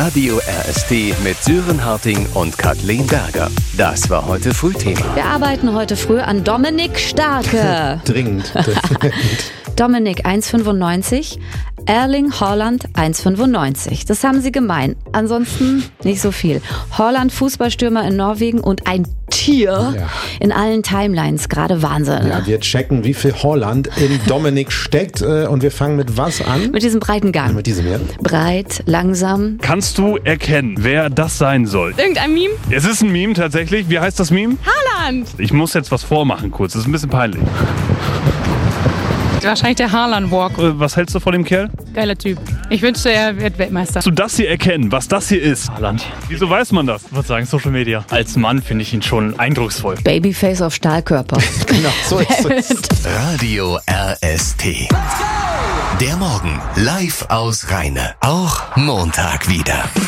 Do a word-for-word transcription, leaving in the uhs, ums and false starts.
Radio R S T mit Sören Harting und Kathleen Berger. Das war heute Frühthema. Wir arbeiten heute früh an Dominik Starke. Dringend. Dominik eins Komma fünfundneunzig, Erling Haaland eins Komma fünfundneunzig. Das haben sie gemein. Ansonsten nicht so viel. Haaland, Fußballstürmer in Norwegen und ein Tier Ja. in allen Timelines. Gerade Wahnsinn. Ja, wir checken, wie viel Haaland in Dominik steckt. äh, Und wir fangen mit was an? Mit diesem breiten Gang. Mit diesem hier. Breit, langsam. Kannst du erkennen, wer das sein soll? Irgendein Meme? Es ist ein Meme tatsächlich. Wie heißt das Meme? Haaland! Ich muss jetzt was vormachen kurz. Das ist ein bisschen peinlich. Wahrscheinlich der Haaland-Walk. Äh, Was hältst du von dem Kerl? Geiler Typ. Ich wünschte, er wird Weltmeister. Kannst du das hier erkennen, was das hier ist? Haaland. Wieso weiß man das? Ich würde sagen Social Media. Als Mann finde ich ihn schon eindrucksvoll. Babyface auf Stahlkörper. Genau, so ist es. Radio R S T. Der Morgen live aus Rheine. Auch Montag wieder.